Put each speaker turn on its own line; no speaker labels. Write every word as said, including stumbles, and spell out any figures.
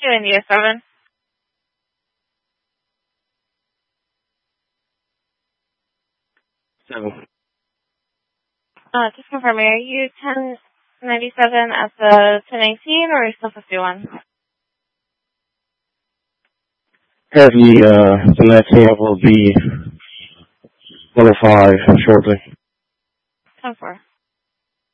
India seven.
Seven.
Uh, just confirming, are you ten ninety-seven at the ten eighteen or are you still fifty-one?
Have the, uh, the next sample will be one oh five shortly.
ten four.